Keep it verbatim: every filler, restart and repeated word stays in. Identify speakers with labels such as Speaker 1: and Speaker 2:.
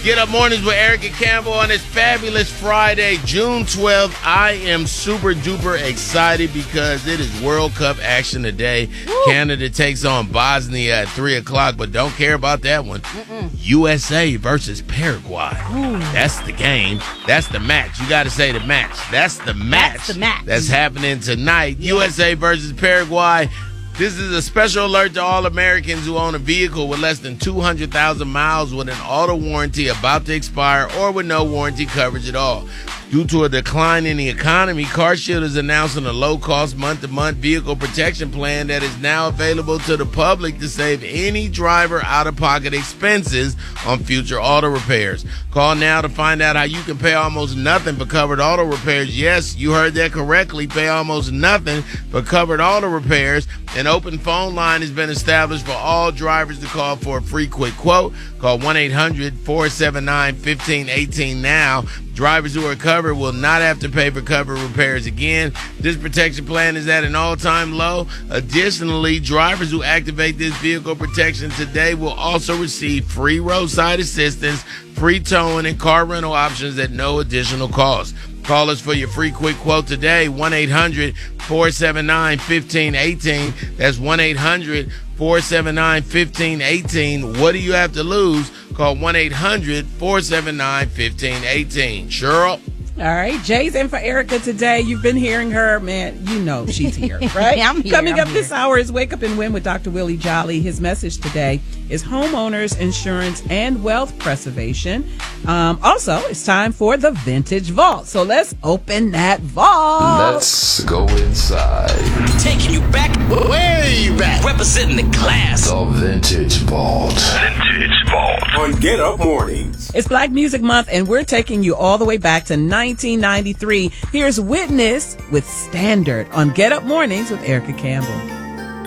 Speaker 1: Get Up Mornings with Erica Campbell on this fabulous Friday, June twelfth. I am super duper excited because it is World Cup action today. Woo. Canada takes on Bosnia at three o'clock, but don't care about that one. Mm-mm. U S A versus Paraguay. Ooh. That's the game. That's the match. You got to say the match. That's the match.
Speaker 2: That's the match.
Speaker 1: That's happening tonight. Yeah. U S A versus Paraguay. This is a special alert to all Americans who own a vehicle with less than two hundred thousand miles with an auto warranty about to expire or with no warranty coverage at all. Due to a decline in the economy, CarShield is announcing a low-cost month-to-month vehicle protection plan that is now available to the public to save any driver out-of-pocket expenses on future auto repairs. Call now to find out how you can pay almost nothing for covered auto repairs. Yes, you heard that correctly. Pay almost nothing for covered auto repairs. An open phone line has been established for all drivers to call for a free quick quote. Call one eight hundred four seven nine one five one eight now. Drivers who are covered will not have to pay for covered repairs again. This protection plan is at an all-time low. Additionally, drivers who activate this vehicle protection today will also receive free roadside assistance, free towing, and car rental options at no additional cost. Call us for your free quick quote today, one eight hundred four seven nine one five one eight. That's one eight hundred four seven nine one five one eight. What do you have to lose? Call one eight hundred four seven nine one five one eight. Cheryl?
Speaker 3: All right, Jay's in for Erica today. You've been hearing her, man. You know she's here, right?
Speaker 2: I'm here,
Speaker 3: Coming
Speaker 2: I'm
Speaker 3: up
Speaker 2: here.
Speaker 3: this hour is Wake Up and Win with Doctor Willie Jolly. His message today is homeowners insurance and wealth preservation. Um, also, it's time for the Vintage Vault. So let's open that vault.
Speaker 4: Let's go inside.
Speaker 5: Taking you back, way back, representing the class.
Speaker 4: The Vintage Vault.
Speaker 6: Vintage Vault on Get Up Mornings.
Speaker 3: It's Black Music Month, and we're taking you all the way back to nineteen ninety-three. Here's Witness with Standard on Get Up Mornings with Erica Campbell.